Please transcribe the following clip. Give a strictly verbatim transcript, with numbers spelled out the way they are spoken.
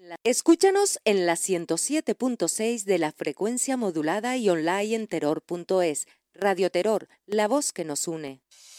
Escúchanos en la ciento siete punto seis de la frecuencia modulada y online en terror punto es. Radio Terror, la voz que nos une.